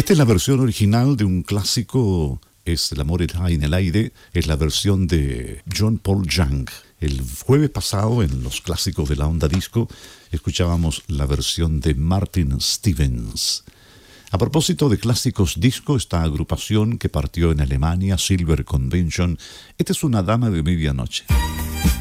Esta es la versión original de un clásico, es El amor está en el aire, es la versión de John Paul Young. El jueves pasado, en los clásicos de la onda disco, escuchábamos la versión de Martin Stevens. A propósito de clásicos disco, esta agrupación que partió en Alemania, Silver Convention, esta es una dama de medianoche.